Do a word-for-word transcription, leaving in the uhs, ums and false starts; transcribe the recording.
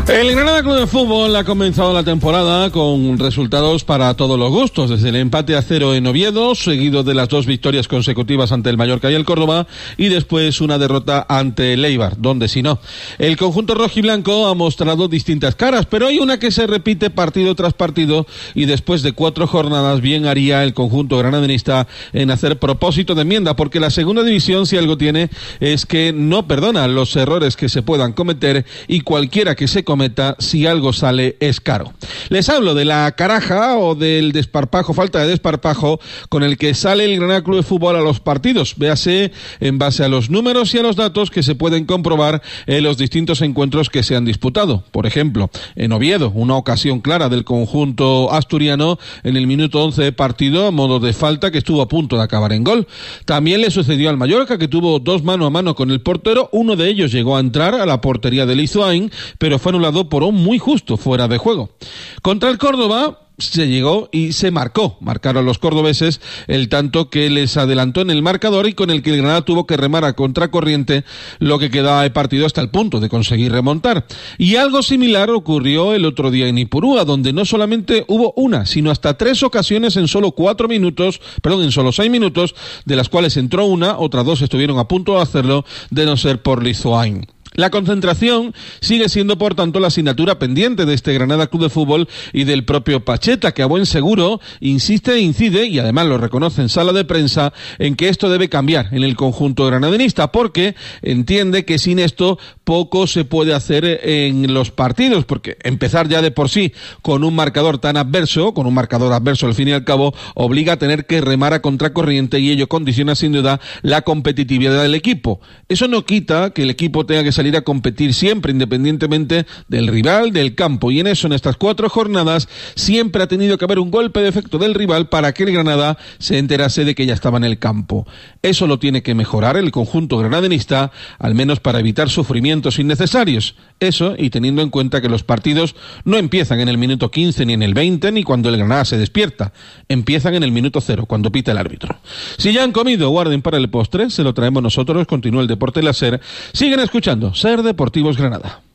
El Granada Club de Fútbol ha comenzado la temporada con resultados para todos los gustos, desde el empate a cero en Oviedo, seguido de las dos victorias consecutivas ante el Mallorca y el Córdoba, y después una derrota ante el Eibar, donde si no. El conjunto rojiblanco ha mostrado distintas caras, pero hay una que se repite partido tras partido, y después de cuatro jornadas bien haría el conjunto granadinista en hacer propósito de enmienda, porque la segunda división, si algo tiene, es que no perdona los errores que se puedan cometer, y cualquiera que se cometa, si algo sale, es caro. Les hablo de la caraja o del desparpajo, falta de desparpajo, con el que sale el Granada Club de Fútbol a los partidos. Véase en base a los números y a los datos que se pueden comprobar en los distintos encuentros que se han disputado. Por ejemplo, en Oviedo, una ocasión clara del conjunto asturiano en el minuto once de partido, a modo de falta, que estuvo a punto de acabar en gol. También le sucedió al Mallorca, que tuvo dos mano a mano con el portero. Uno de ellos llegó a entrar a la portería de Lizoain, pero fue anulado por un muy justo fuera de juego. Contra el Córdoba se llegó y se marcó. Marcaron los cordobeses el tanto que les adelantó en el marcador y con el que el Granada tuvo que remar a contracorriente lo que quedaba de partido hasta el punto de conseguir remontar. Y algo similar ocurrió el otro día en Ipurúa, donde no solamente hubo una, sino hasta tres ocasiones en solo cuatro minutos, perdón, en solo seis minutos, de las cuales entró una, otras dos estuvieron a punto de hacerlo, de no ser por Lizoain. La concentración sigue siendo, por tanto, la asignatura pendiente de este Granada Club de Fútbol y del propio Pacheta, que a buen seguro insiste e incide, y además lo reconoce en sala de prensa, en que esto debe cambiar en el conjunto granadinista, porque entiende que sin esto poco se puede hacer en los partidos, porque empezar ya de por sí con un marcador tan adverso, con un marcador adverso al fin y al cabo, obliga a tener que remar a contracorriente y ello condiciona sin duda la competitividad del equipo. Eso no quita que el equipo tenga que salir a competir siempre, independientemente del rival, del campo, y en eso, en estas cuatro jornadas, siempre ha tenido que haber un golpe de efecto del rival para que el Granada se enterase de que ya estaba en el campo. Eso lo tiene que mejorar el conjunto granadinista, al menos para evitar sufrimientos innecesarios. Eso, y teniendo en cuenta que los partidos no empiezan en el minuto quince, ni en el veinte, ni cuando el Granada se despierta. Empiezan en el minuto cero, cuando pita el árbitro. Si ya han comido, guarden para el postre, se lo traemos nosotros. Continúa el Deporte Láser. Siguen escuchando Ser Deportivos Granada.